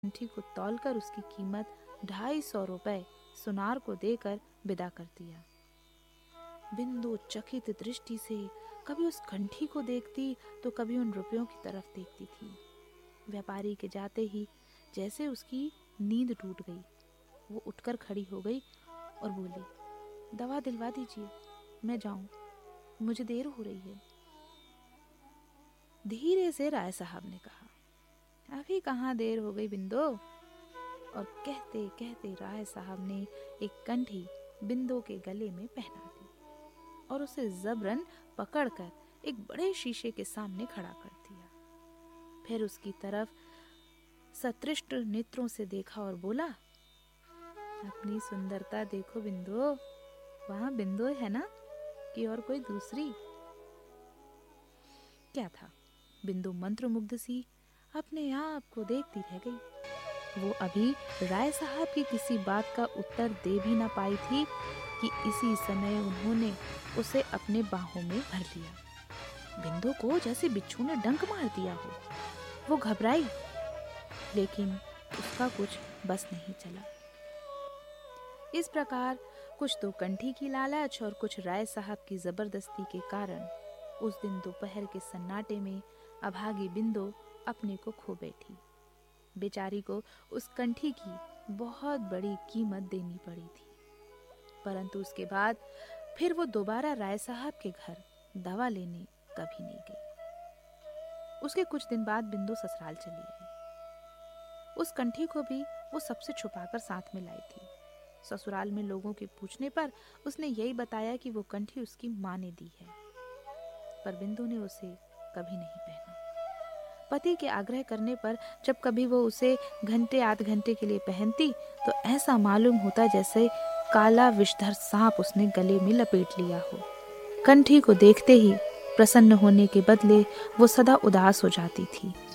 कंठी को तौलकर उसकी कीमत 250 रुपए सुनार को देकर विदा कर दिया। बिंदु चकित दृष्टि से कभी उस कंठी को देखती तो कभी उन रुपयों की तरफ देखती थी। व्यापारी के जाते ही जैसे उसकी नींद टूट गई। वो उठकर खड़ी हो गई और बोली, दवा दिलवा दीजिए, मैं जाऊं, मुझे देर हो रही है। धीरे से राय साहब ने कहा, अभी कहाँ देर हो गई बिंदो। और कहते कहते राय साहब ने एक कंठी बिंदो के गले में पहना दी और उसे जबरन पकड़कर एक बड़े शीशे के सामने खड़ा कर दिया। फिर उसकी तरफ सतृष्ट नेत्रों से देखा और बोला, अपनी सुंदरता देखो बिंदो, वहां बिंदो है ना कि और कोई दूसरी। क्या था, बिंदु मंत्रमुग्ध सी अपने आप को देखती रह गई। वो अभी राय साहब की किसी बात का उत्तर दे भी ना पाई थी कि इसी समय उन्होंने उसे अपने बाहों में भर लिया। बिंदु को जैसे बिच्छू ने डंक मार दिया हो। वो घबराई, लेकिन उसका कुछ बस नहीं चला। इस प्रकार कुछ तो कंठी की लालच और कुछ राय साहब की जबरदस्ती के कारण उस दिन दोपहर के सन्नाटे में अभागी बिंदु अपने को खो बैठी। बेचारी को उस कंठी की बहुत बड़ी कीमत देनी पड़ी थी, परंतु उसके बाद फिर वो दोबारा राय साहब के घर दवा लेने कभी नहीं गई। उसके कुछ दिन बाद बिंदु ससुराल चली गई। उस कंठी को भी वो सबसे छुपाकर साथ में लाई थी। ससुराल में लोगों के पूछने पर उसने यही बताया कि वो कंठी उसकी माँ ने दी है, पर बिंदु ने उसे कभी नहीं पहना। पति के आग्रह करने पर जब कभी वो उसे घंटे आध घंटे के लिए पहनती तो ऐसा मालूम होता जैसे काला विषधर सांप उसने गले में लपेट लिया हो। कंठी को देखते ही प्रसन्न होने के बदले वो सदा उदास हो जाती थी।